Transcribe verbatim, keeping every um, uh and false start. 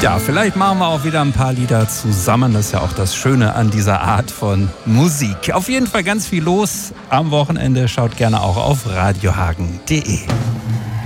Ja, vielleicht machen wir auch wieder ein paar Lieder zusammen. Das ist ja auch das Schöne an dieser Art von Musik. Auf jeden Fall ganz viel los am Wochenende. Schaut gerne auch auf radiohagen punkt de.